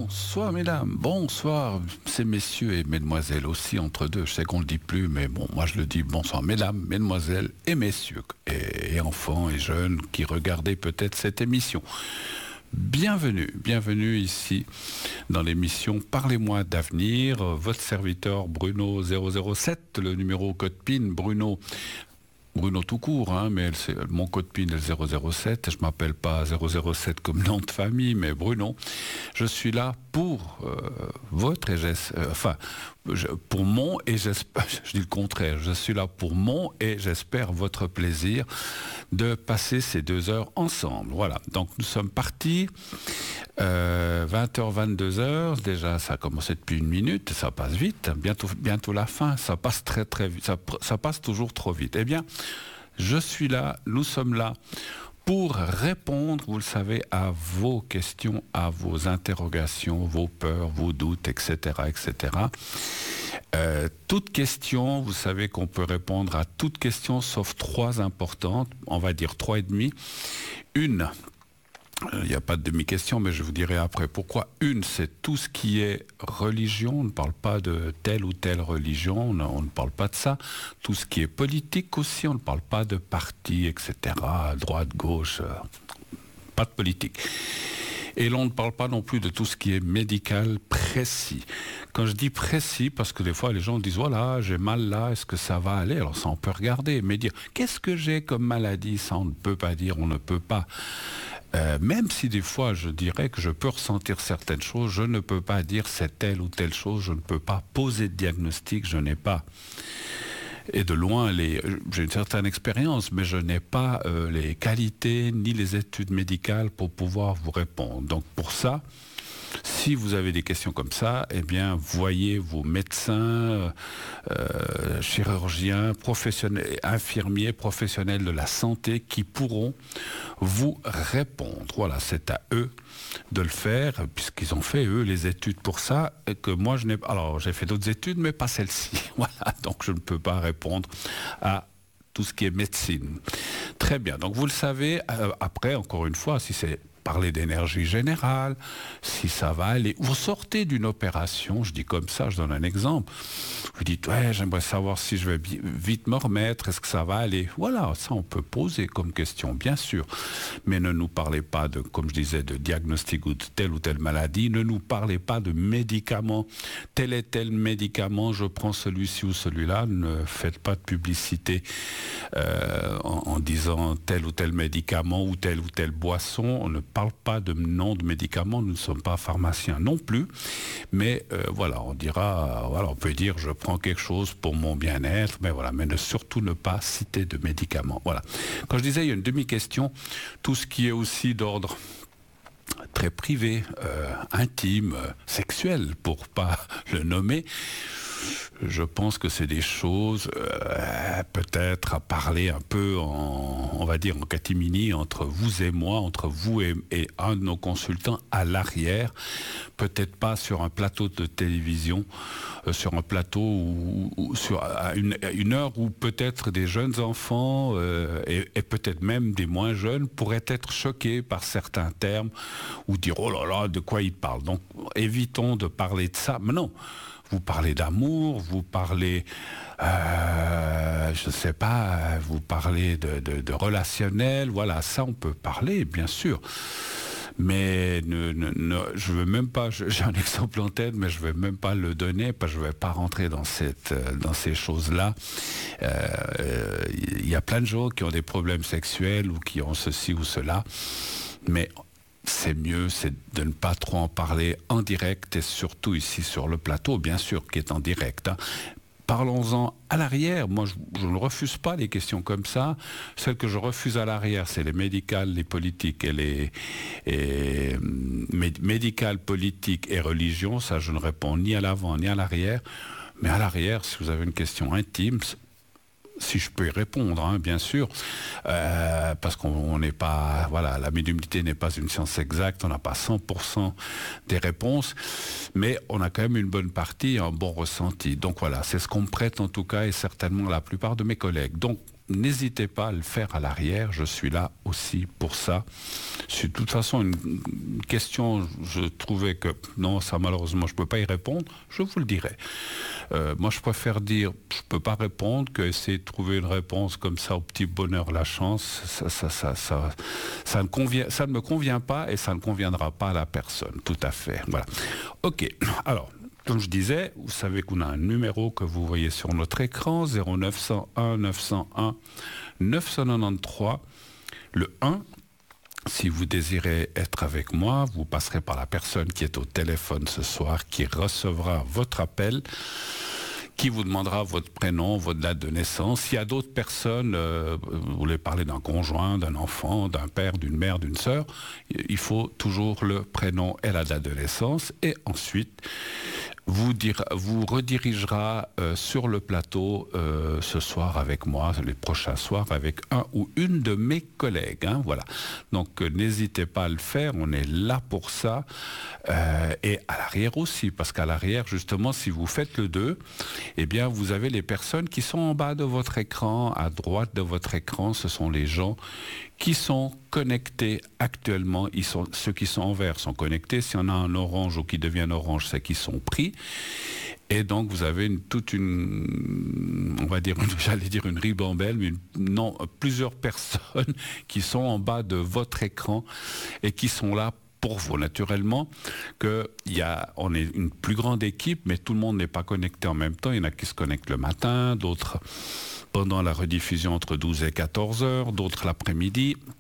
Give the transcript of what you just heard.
Bonsoir mesdames, bonsoir ces messieurs et mesdemoiselles aussi entre deux. Je sais qu'on le dit plus, mais bon, moi je le dis bonsoir mesdames, mesdemoiselles et messieurs et enfants et jeunes qui regardaient peut-être cette émission. Bienvenue ici dans l'émission Parlez-moi d'avenir. Votre serviteur Bruno 007, le numéro code PIN Bruno tout court, hein, mais mon code PIN est 007. Je ne m'appelle pas 007 comme nom de famille, mais Bruno. Je suis là pour votre et pour mon et j'espère, je dis le contraire, je suis là pour mon et j'espère votre plaisir de passer ces 2 heures ensemble. Voilà, donc nous sommes partis 20h, 22h, déjà ça a commencé depuis 1 minute, ça passe vite, bientôt la fin, ça passe très vite, ça passe toujours trop vite. Eh bien, je suis là, nous sommes là pour répondre, vous le savez, à vos questions, à vos interrogations, vos peurs, vos doutes, etc. Toute question, vous savez qu'on peut répondre à toute question sauf 3 importantes, on va dire 3 et demi. Une, il n'y a pas de demi-question, mais je vous dirai après pourquoi. Une, c'est tout ce qui est religion. On ne parle pas de telle ou telle religion, on ne parle pas de ça. Tout ce qui est politique aussi, on ne parle pas de parti, etc. Droite, gauche, pas de politique. Et l'on ne parle pas non plus de tout ce qui est médical précis. Quand je dis précis, parce que des fois les gens disent « Voilà, j'ai mal là, est-ce que ça va aller ?» Alors ça, on peut regarder, mais dire « Qu'est-ce que j'ai comme maladie ?» Ça, on ne peut pas dire, on ne peut pas. Même si des fois je dirais que je peux ressentir certaines choses, je ne peux pas dire c'est telle ou telle chose, je ne peux pas poser de diagnostic, je n'ai pas. Et de loin, j'ai une certaine expérience, mais je n'ai pas les qualités ni les études médicales pour pouvoir vous répondre. Donc pour ça, si vous avez des questions comme ça, eh bien, voyez vos médecins, chirurgiens, professionnels, infirmiers, professionnels de la santé qui pourront vous répondre. Voilà, c'est à eux de le faire, puisqu'ils ont fait, eux, les études pour ça, et que moi, je n'ai pas... Alors, j'ai fait d'autres études, mais pas celle-ci. Voilà, donc je ne peux pas répondre à tout ce qui est médecine. Très bien, donc vous le savez, après, encore une fois, si c'est parler d'énergie générale, si ça va aller. Vous sortez d'une opération, je dis comme ça, je donne un exemple. Vous dites, ouais, j'aimerais savoir si je vais vite me remettre, est-ce que ça va aller? Voilà, ça on peut poser comme question, bien sûr. Mais ne nous parlez pas de, comme je disais, de diagnostic ou telle maladie. Ne nous parlez pas de médicaments. Tel et tel médicament, je prends celui-ci ou celui-là. Ne faites pas de publicité en disant tel ou tel médicament ou telle boisson. On ne parle pas de nom de médicaments, nous ne sommes pas pharmaciens non plus, mais voilà, on dira, voilà, on peut dire je prends quelque chose pour mon bien-être, mais voilà, mais surtout ne pas citer de médicaments. Voilà. Quand je disais il y a une demi-question, tout ce qui est aussi d'ordre très privé, intime, sexuel, pour pas le nommer, je pense que c'est des choses peut-être à parler un peu on va dire en catimini entre vous et moi, entre vous et un de nos consultants à l'arrière, peut-être pas sur un plateau de télévision, sur un plateau ou sur une heure où peut-être des jeunes enfants et peut-être même des moins jeunes pourraient être choqués par certains termes ou dire oh là là, de quoi ils parlent. Donc évitons de parler de ça. Mais non, vous parlez d'amour, vous parlez, je ne sais pas, vous parlez de relationnel, voilà, ça on peut parler, bien sûr. Mais je veux même pas, j'ai un exemple en tête, mais je ne vais même pas le donner, parce que je ne vais pas rentrer dans ces choses-là. Il y a plein de gens qui ont des problèmes sexuels ou qui ont ceci ou cela, mais c'est mieux, c'est de ne pas trop en parler en direct et surtout ici sur le plateau, bien sûr, qui est en direct. Hein. Parlons-en à l'arrière. Moi, je ne refuse pas les questions comme ça. Celles que je refuse à l'arrière, c'est les médicales, les politiques et médicales, politiques et religion. Ça, je ne réponds ni à l'avant ni à l'arrière. Mais à l'arrière, si vous avez une question intime, si je peux y répondre, hein, bien sûr, parce qu'on n'est pas, voilà, la médiumnité n'est pas une science exacte, on n'a pas 100% des réponses, mais on a quand même une bonne partie, un bon ressenti. Donc voilà, c'est ce qu'on me prête en tout cas, et certainement la plupart de mes collègues. Donc n'hésitez pas à le faire à l'arrière, je suis là aussi pour ça. C'est de toute façon une question, je trouvais que non, ça malheureusement je ne peux pas y répondre, je vous le dirai. Moi je préfère dire je ne peux pas répondre que essayer de trouver une réponse comme ça au petit bonheur la chance, ça ne me convient pas et ça ne conviendra pas à la personne, tout à fait. Voilà. Ok, alors. Comme je disais, vous savez qu'on a un numéro que vous voyez sur notre écran, 0901 901 993. Le 1, si vous désirez être avec moi, vous passerez par la personne qui est au téléphone ce soir, qui recevra votre appel, qui vous demandera votre prénom, votre date de naissance. S'il y a d'autres personnes, vous voulez parler d'un conjoint, d'un enfant, d'un père, d'une mère, d'une sœur, il faut toujours le prénom et la date de naissance. Et ensuite, vous redirigera sur le plateau ce soir avec moi, les prochains soirs avec un ou une de mes collègues. Hein, voilà. Donc n'hésitez pas à le faire, on est là pour ça. Et à l'arrière aussi, parce qu'à l'arrière, justement, si vous faites le 2, eh bien, vous avez les personnes qui sont en bas de votre écran, à droite de votre écran, ce sont les gens qui sont connectés actuellement. Ceux qui sont en vert sont connectés. S'il y en a un orange ou qui devient orange, c'est qu'ils sont pris. Et donc, vous avez on va dire, j'allais dire une ribambelle, mais plusieurs personnes qui sont en bas de votre écran et qui sont là pour vous. Naturellement, on est une plus grande équipe, mais tout le monde n'est pas connecté en même temps. Il y en a qui se connectent le matin, d'autres pendant la rediffusion entre 12 et 14 heures, d'autres l'après-midi.